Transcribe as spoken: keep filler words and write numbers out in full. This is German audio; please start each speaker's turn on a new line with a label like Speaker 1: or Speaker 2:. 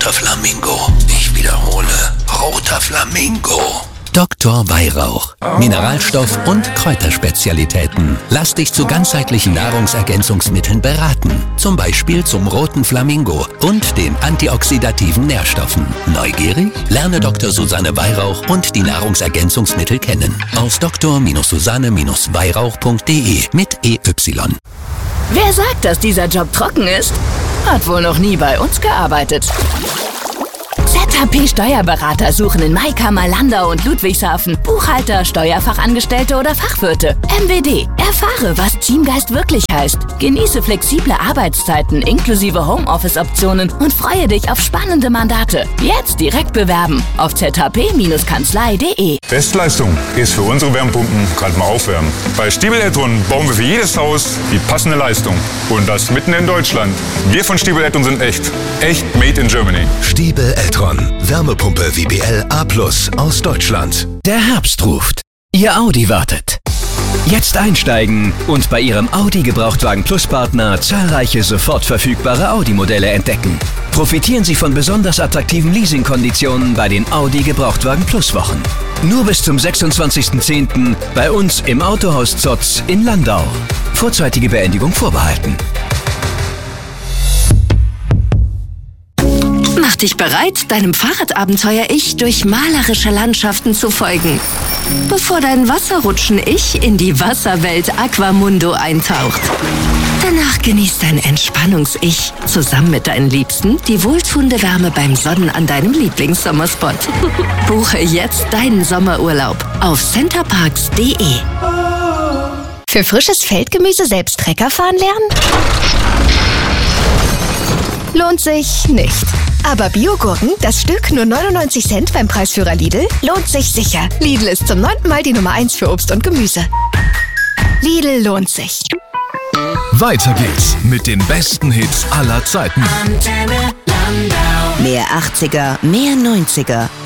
Speaker 1: roter Flamingo. Ich wiederhole, roter Flamingo. Doktor Weihrauch. Mineralstoff- und Kräuterspezialitäten. Lass dich zu ganzheitlichen Nahrungsergänzungsmitteln beraten. Zum Beispiel zum roten Flamingo und den antioxidativen Nährstoffen. Neugierig? Lerne Doktor Susanne Weihrauch und die Nahrungsergänzungsmittel kennen. Auf doktor Susanne Weihrauch punkt de mit E Y.
Speaker 2: Wer sagt, dass dieser Job trocken ist, hat wohl noch nie bei uns gearbeitet. Z H P Steuerberater suchen in Maikammer, Landau und Ludwigshafen Buchhalter, Steuerfachangestellte oder Fachwirte. M W D. Erfahre, was Teamgeist wirklich heißt. Genieße flexible Arbeitszeiten inklusive Homeoffice-Optionen und freue dich auf spannende Mandate. Jetzt direkt bewerben auf z h p Kanzlei punkt de.
Speaker 3: Bestleistung ist für unsere Wärmepumpen gerade mal aufwärmen. Bei Stiebel Eltron bauen wir für jedes Haus die passende Leistung. Und das mitten in Deutschland. Wir von Stiebel Eltron sind echt. Echt made in Germany.
Speaker 1: Stiebel Eltron. Wärmepumpe W B L A plus aus Deutschland.
Speaker 4: Der Herbst ruft. Ihr Audi wartet. Jetzt einsteigen und bei Ihrem Audi Gebrauchtwagen Plus Partner zahlreiche sofort verfügbare Audi-Modelle entdecken. Profitieren Sie von besonders attraktiven Leasingkonditionen bei den Audi Gebrauchtwagen Plus Wochen. Nur bis zum sechsundzwanzigsten zehnten bei uns im Autohaus Zotz in Landau. Vorzeitige Beendigung vorbehalten.
Speaker 2: Mach dich bereit, deinem Fahrradabenteuer-Ich durch malerische Landschaften zu folgen. Bevor dein Wasserrutschen-Ich in die Wasserwelt Aquamundo eintaucht. Danach genießt dein Entspannungs-Ich zusammen mit deinen Liebsten die wohltuende Wärme beim Sonnen an deinem Lieblingssommerspot. Buche jetzt deinen Sommerurlaub auf centerparks punkt de.
Speaker 5: Für frisches Feldgemüse selbst Trecker fahren lernen? Lohnt sich nicht. Aber Biogurken, das Stück nur neunundneunzig Cent beim Preisführer Lidl, lohnt sich sicher. Lidl ist zum neunten Mal die Nummer eins für Obst und Gemüse. Lidl lohnt sich.
Speaker 6: Weiter geht's mit den besten Hits aller Zeiten.
Speaker 7: Mehr achtziger, mehr neunziger.